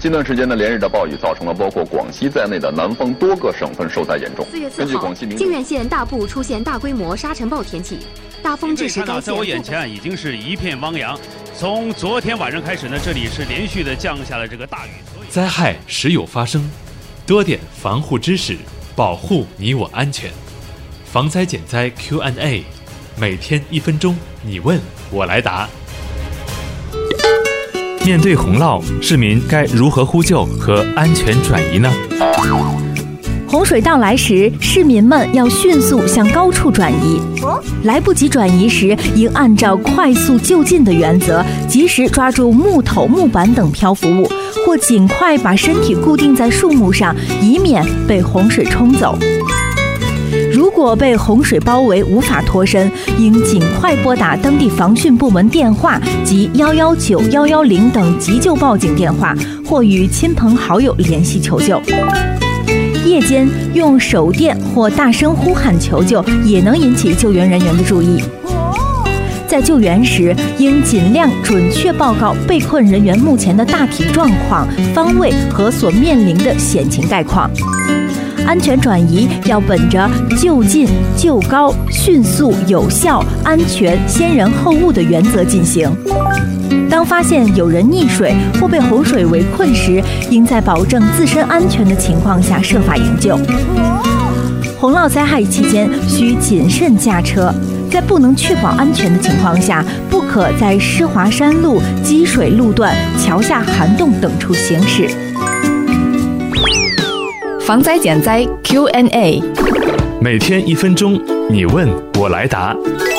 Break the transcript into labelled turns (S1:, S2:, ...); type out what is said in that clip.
S1: 近段时间的连日的暴雨造成了包括广西在内的南方多个省份受灾严重。
S2: 4月4号，靖远县大部出现大规模沙尘暴天气，大风致使该县。
S3: 在我眼前已经是一片汪洋。从昨天晚上开始呢，这里是连续的降下了这个大雨。
S4: 灾害时有发生，多点防护知识，保护你我安全。防灾减灾 Q&A， 每天1分钟，你问我来答。面对洪涝，市民该如何呼救和安全转移呢？
S5: 洪水到来时，市民们要迅速向高处转移。来不及转移时，应按照快速就近的原则，及时抓住木头、木板等漂浮物，或尽快把身体固定在树木上，以免被洪水冲走。如果被洪水包围无法脱身，应尽快拨打当地防汛部门电话及119、110等急救报警电话，或与亲朋好友联系求救。夜间用手电或大声呼喊求救，也能引起救援人员的注意。在救援时，应尽量准确报告被困人员目前的大体状况、方位和所面临的险情概况。安全转移要本着就近、就高、迅速、有效、安全、先人后物的原则进行。当发现有人溺水或被洪水围困时，应在保证自身安全的情况下设法营救。洪涝灾害期间需谨慎驾车，在不能确保安全的情况下，不可在湿滑山路、积水路段、桥下涵洞等处行驶。
S6: 防灾减灾 Q&A，
S4: 每天1分钟，你问我来答。